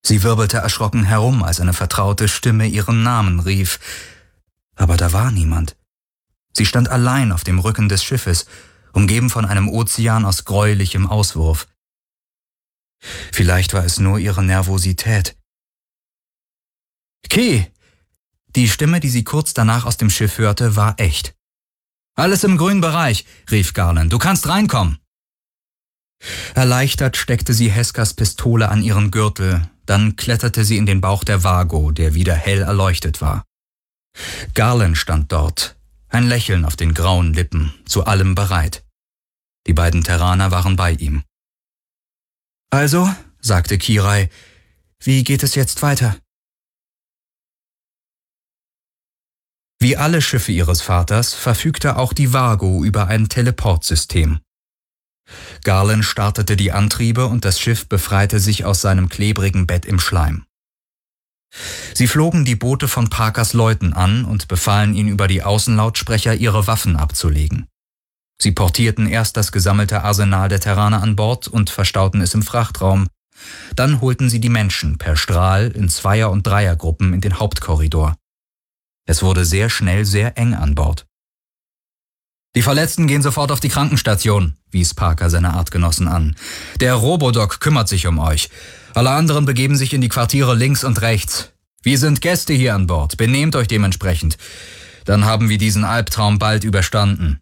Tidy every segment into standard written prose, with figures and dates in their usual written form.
Sie wirbelte erschrocken herum, als eine vertraute Stimme ihren Namen rief. Aber da war niemand. Sie stand allein auf dem Rücken des Schiffes, umgeben von einem Ozean aus gräulichem Auswurf. Vielleicht war es nur ihre Nervosität. »Key!« Die Stimme, die sie kurz danach aus dem Schiff hörte, war echt. »Alles im grünen Bereich«, rief Garland. »Du kannst reinkommen.« Erleichtert steckte sie Heskas Pistole an ihren Gürtel, dann kletterte sie in den Bauch der Vago, der wieder hell erleuchtet war. Garland stand dort, ein Lächeln auf den grauen Lippen, zu allem bereit. Die beiden Terraner waren bei ihm. »Also«, sagte Kirai, »wie geht es jetzt weiter?« Wie alle Schiffe ihres Vaters verfügte auch die Vago über ein Teleportsystem. Garland startete die Antriebe und das Schiff befreite sich aus seinem klebrigen Bett im Schleim. Sie flogen die Boote von Parkers Leuten an und befahlen ihnen über die Außenlautsprecher, ihre Waffen abzulegen. Sie portierten erst das gesammelte Arsenal der Terraner an Bord und verstauten es im Frachtraum. Dann holten sie die Menschen per Strahl in Zweier- und Dreiergruppen in den Hauptkorridor. Es wurde sehr schnell sehr eng an Bord. »Die Verletzten gehen sofort auf die Krankenstation«, wies Parker seine Artgenossen an. »Der Robodoc kümmert sich um euch. Alle anderen begeben sich in die Quartiere links und rechts. Wir sind Gäste hier an Bord, benehmt euch dementsprechend. Dann haben wir diesen Albtraum bald überstanden.«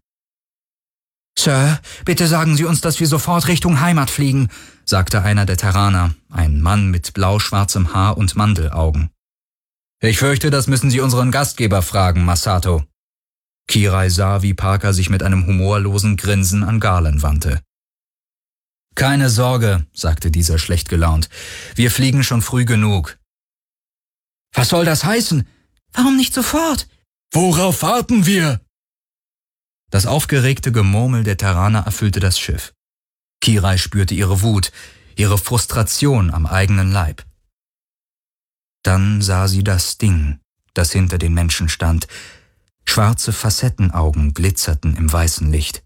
»Sir, bitte sagen Sie uns, dass wir sofort Richtung Heimat fliegen«, sagte einer der Terraner, ein Mann mit blau-schwarzem Haar und Mandelaugen. »Ich fürchte, das müssen Sie unseren Gastgeber fragen, Masato.« Kirai sah, wie Parker sich mit einem humorlosen Grinsen an Garland wandte. »Keine Sorge«, sagte dieser schlecht gelaunt. »Wir fliegen schon früh genug.« »Was soll das heißen? Warum nicht sofort?« »Worauf warten wir?« Das aufgeregte Gemurmel der Terraner erfüllte das Schiff. Kirai spürte ihre Wut, ihre Frustration am eigenen Leib. Dann sah sie das Ding, das hinter den Menschen stand. Schwarze Facettenaugen glitzerten im weißen Licht.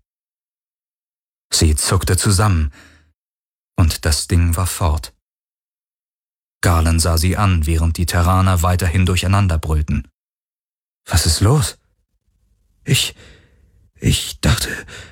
Sie zuckte zusammen, und das Ding war fort. Garland sah sie an, während die Terraner weiterhin durcheinander brüllten. »Was ist los?« Ich dachte...«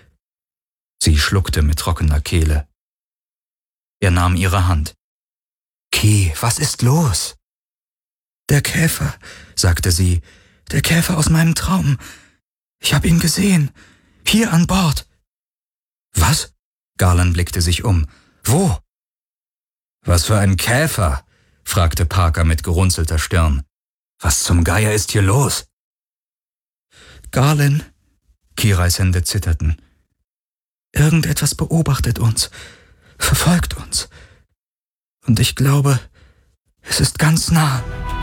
Sie schluckte mit trockener Kehle. Er nahm ihre Hand. »Key, was ist los?« »Der Käfer«, sagte sie, »der Käfer aus meinem Traum. Ich habe ihn gesehen, hier an Bord.« »Was?« Garland blickte sich um. »Wo?« »Was für ein Käfer?« fragte Parker mit gerunzelter Stirn. »Was zum Geier ist hier los?« »Garland«, Kirais Hände zitterten. »Irgendetwas beobachtet uns, verfolgt uns. Und ich glaube, es ist ganz nah.«